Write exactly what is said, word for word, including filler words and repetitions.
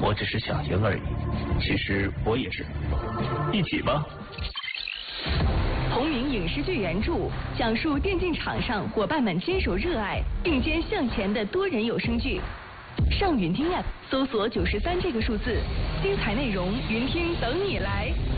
我只是想赢而已。其实我也是，一起吧。 同名影视剧原著，讲述电竞场上伙伴们坚守热爱、并肩向前的多人有声剧。上云听 App 搜索九十三这个数字，精彩内容云听等你来。